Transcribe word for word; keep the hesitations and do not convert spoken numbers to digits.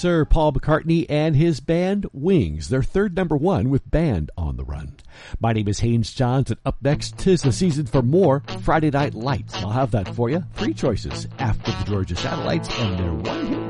Sir Paul McCartney and his band Wings, their third number one with Band on the Run. My name is Haynes Johns, and up next, 'tis the season for more Friday Night Lights. I'll have that for you. Three choices after the Georgia Satellites and their one hit